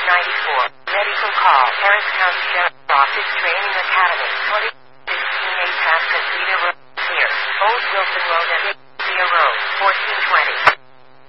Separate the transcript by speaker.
Speaker 1: 94. Medical call. Harris County Sheriff's Office Training Academy. 2016 8 Pascasita Road. Here. Old Wilson Road and Road. 1420.